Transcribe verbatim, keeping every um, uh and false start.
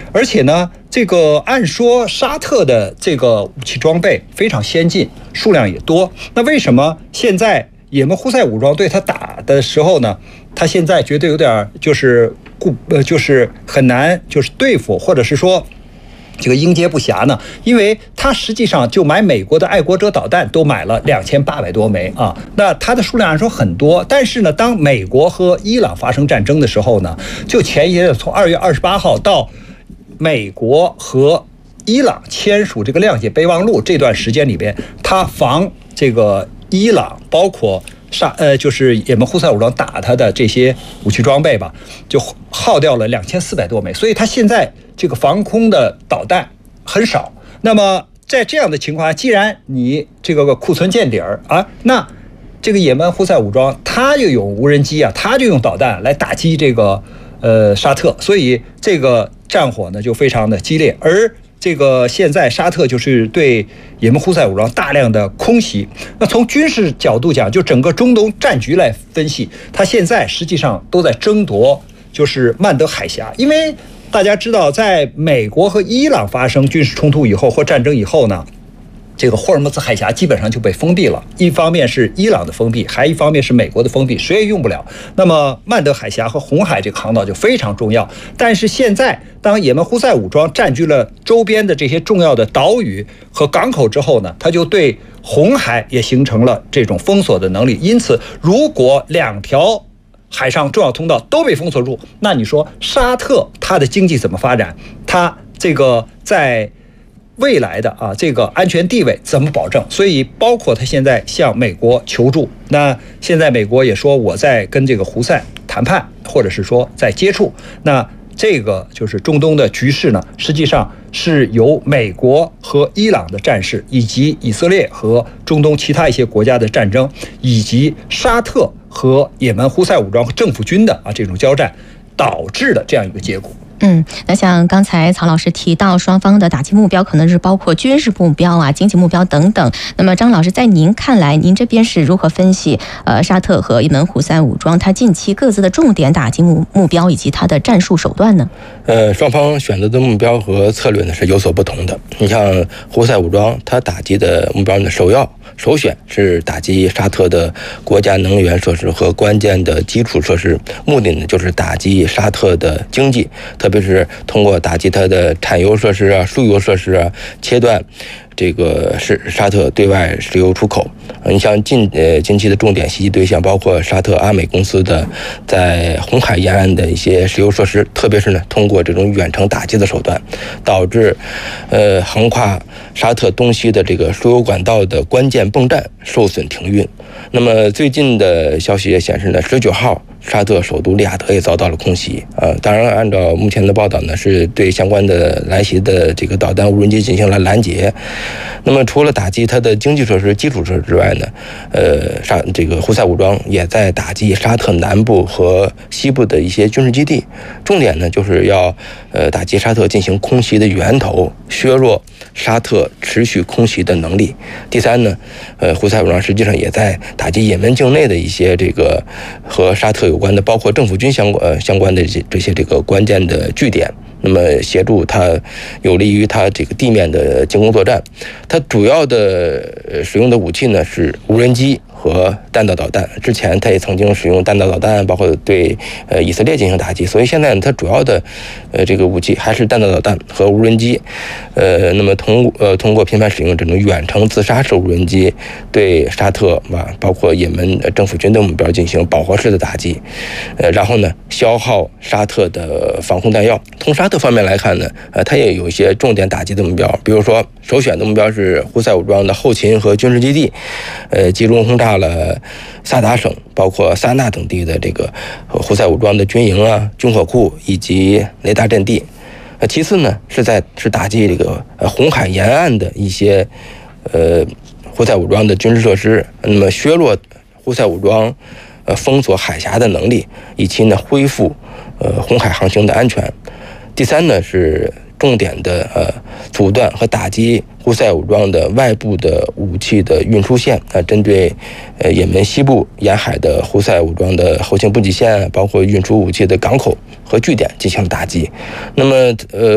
而且呢，这个按说沙特的这个武器装备非常先进，数量也多，那为什么现在也门胡塞武装对他打的时候呢，他现在觉得有点就是顾呃就是很难就是对付，或者是说这个应接不暇呢？因为他实际上就买美国的爱国者导弹都买了两千八百多枚啊，那它的数量按说很多，但是呢，当美国和伊朗发生战争的时候呢，就前一日从二月二十八号到美国和伊朗签署这个谅解备忘录这段时间里边，他防这个伊朗包括沙呃就是也门胡塞武装打他的这些武器装备吧，就耗掉了两千四百多枚，所以他现在这个防空的导弹很少。那么在这样的情况下，既然你这个库存见底儿啊，那这个也门胡塞武装他就用无人机啊，他就用导弹来打击这个呃沙特，所以这个战火呢就非常的激烈。而这个现在沙特就是对也门胡塞武装大量的空袭。那从军事角度讲，就整个中东战局来分析，它现在实际上都在争夺就是曼德海峡。因为大家知道，在美国和伊朗发生军事冲突以后或战争以后呢，这个霍尔木兹海峡基本上就被封闭了，一方面是伊朗的封闭，还一方面是美国的封闭，谁也用不了。那么曼德海峡和红海这个航道就非常重要。但是现在当也门胡塞武装占据了周边的这些重要的岛屿和港口之后呢，它就对红海也形成了这种封锁的能力。因此如果两条海上重要通道都被封锁住，那你说沙特它的经济怎么发展？它这个在未来的啊这个安全地位怎么保证？所以包括他现在向美国求助，那现在美国也说我在跟这个胡塞谈判，或者是说在接触。那这个就是中东的局势呢，实际上是由美国和伊朗的战事，以及以色列和中东其他一些国家的战争，以及沙特和也门胡塞武装和政府军的啊这种交战导致的这样一个结果。 嗯，那像刚才曹老师提到，双方的打击目标可能是包括军事目标啊、经济目标等等。那么张老师，在您看来，您这边是如何分析呃沙特和也门胡塞武装它近期各自的重点打击目目标以及它的战术手段呢？ 呃，双方选择的目标和策略呢是有所不同的。你像胡塞武装，它打击的目标呢，首要首选是打击沙特的国家能源设施和关键的基础设施，目的呢就是打击沙特的经济，特别是通过打击它的产油设施啊、输油设施啊，切断这个是沙特对外石油出口。你像近呃近期的重点袭击对象包括沙特阿美公司的在红海沿岸的一些石油设施，特别是呢通过这种远程打击的手段，导致呃横跨沙特东西的这个输油管道的关键泵站受损停运。那么最近的消息也显示呢，十九号沙特首都利雅得也遭到了空袭啊、呃。当然，按照目前的报道呢，是对相关的来袭的这个导弹无人机进行了拦截。那么，除了打击它的经济设施、基础设施之外呢，呃，沙这个胡塞武装也在打击沙特南部和西部的一些军事基地。重点呢，就是要呃打击沙特进行空袭的源头，削弱沙特持续空袭的能力。第三呢，呃，胡塞武装实际上也在打击也门境内的一些这个和沙特有关的，包括政府军相关、呃、相关的这些这些这个关键的据点，那么协助它，有利于它这个地面的进攻作战。它主要的呃使用的武器呢是无人机和弹道导弹。之前它也曾经使用弹道导弹，包括对呃以色列进行打击。所以现在呢，它主要的呃这个武器还是弹道导弹和无人机。呃，那么通呃通过频繁使用这种远程自杀式无人机，对沙特啊，包括也门政府军的目标进行饱和式的打击。呃，然后呢，消耗沙特的防空弹药。从沙特方面来看呢，呃，它也有一些重点打击的目标，比如说首选的目标是胡塞武装的后勤和军事基地，呃，集中轰炸了萨达省，包括萨那等地的这个胡塞武装的军营啊、军火库以及雷达阵地。呃，其次呢，是在是打击这个呃红海沿岸的一些呃胡塞武装的军事设施，那么削弱胡塞武装呃封锁海峡的能力，以期呢恢复呃红海航行的安全。第三呢是重点的呃阻断和打击胡塞武装的外部的武器的运输线啊、呃，针对呃也门西部沿海的胡塞武装的后勤补给线，包括运输武器的港口和据点进行打击。那么呃。